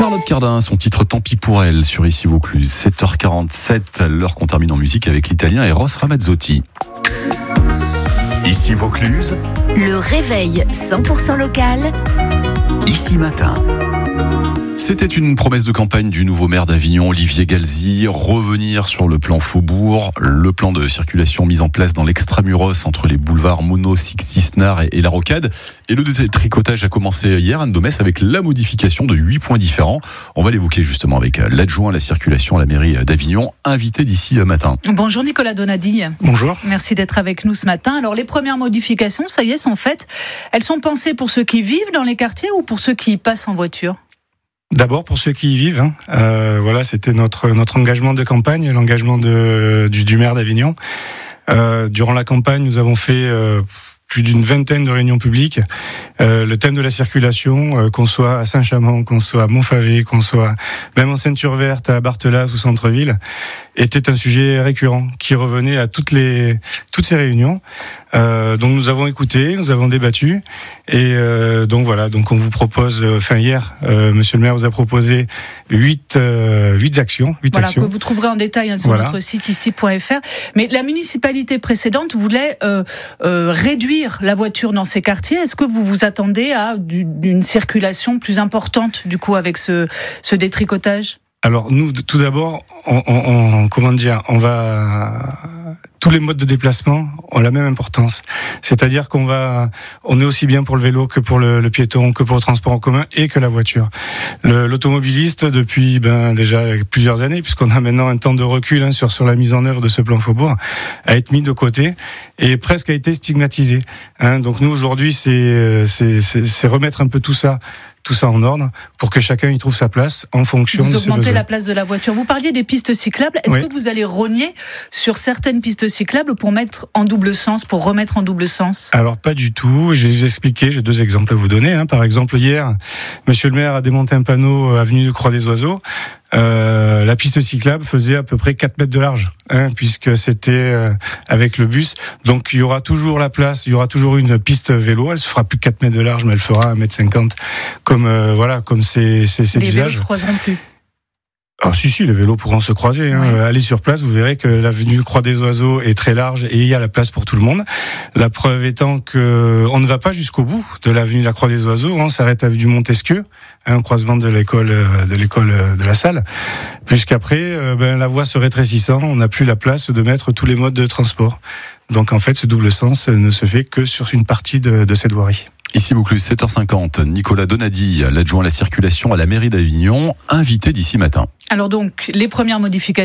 Charlotte Cardin, son titre Tant pis pour elle sur Ici Vaucluse. 7h47, l'heure qu'on termine en musique avec l'italien Eros Ramazzotti. Ici Vaucluse, le réveil 100% local. Ici Matin. C'était une promesse de campagne du nouveau maire d'Avignon, Olivier Galzi, revenir sur le plan Faubourg, le plan de circulation mis en place dans l'extramuros entre les boulevards Monod, Sixty-Nard et la Rocade. Et le tricotage a commencé hier, Anne Domès, avec la modification de 8 points différents. On va l'évoquer justement avec l'adjoint à la circulation à la mairie d'Avignon, invité d'ici matin. Bonjour Nicolas Donadi. Bonjour. Merci d'être avec nous ce matin. Alors les premières modifications, ça y est, sont faites. Elles sont pensées pour ceux qui vivent dans les quartiers ou pour ceux qui y passent en voiture ? D'abord pour ceux qui y vivent, voilà, c'était notre engagement de campagne, l'engagement du maire d'Avignon. Durant la campagne, nous avons fait plus d'une vingtaine de réunions publiques. Le thème de la circulation, qu'on soit à Saint-Chamond, qu'on soit à Montfavet, qu'on soit même en ceinture verte, à Barthelas ou centre-ville, était un sujet récurrent qui revenait à toutes ces réunions. Donc nous avons écouté, nous avons débattu, et donc voilà. Donc on vous propose, hier, Monsieur le Maire vous a proposé 8 actions. Voilà, que vous trouverez en détail sur notre site ici.fr. Mais la municipalité précédente voulait réduire la voiture dans ces quartiers. Est-ce que vous vous attendez à une circulation plus importante du coup avec ce détricotage ? Alors nous, tout d'abord, on tous les modes de déplacement ont la même importance. C'est-à-dire on est aussi bien pour le vélo que pour le piéton, que pour le transport en commun et que la voiture. L'automobiliste, depuis déjà plusieurs années, puisqu'on a maintenant un temps de recul sur la mise en œuvre de ce plan Faubourg, a été mis de côté et presque a été stigmatisé. Donc nous aujourd'hui, c'est remettre un peu tout ça en ordre pour que chacun y trouve sa place en fonction de ses besoins. Vous augmentez la place de la voiture. Vous parliez des pistes cyclables. Est-ce que vous allez rogner sur certaines pistes cyclables pour remettre en double sens ? Alors pas du tout. Je vais vous expliquer. J'ai 2 exemples à vous donner. Par exemple, hier, Monsieur le maire a démonté un panneau avenue de Croix des Oiseaux. La piste cyclable faisait à peu près 4 mètres de large, puisque c'était avec le bus. Donc il y aura toujours la place, il y aura toujours une piste vélo. Elle se fera plus 4 mètres de large, mais elle fera 1m50 comme c'est l'usage. Les vélos se croiseront plus. Ah si, les vélos pourront se croiser. Allez sur place, vous verrez que l'avenue Croix des Oiseaux est très large et il y a la place pour tout le monde. La preuve étant que on ne va pas jusqu'au bout de l'avenue de la Croix des Oiseaux, on s'arrête à l'avenue Montesquieu, au croisement de l'école de la Salle, puisqu'après la voie se rétrécissant, on n'a plus la place de mettre tous les modes de transport. Donc en fait, ce double sens ne se fait que sur une partie de cette voirie. Ici Vaucluse, 7h50, Nicolas Donadi, l'adjoint à la circulation à la mairie d'Avignon, invité d'ici matin. Alors donc, les premières modifications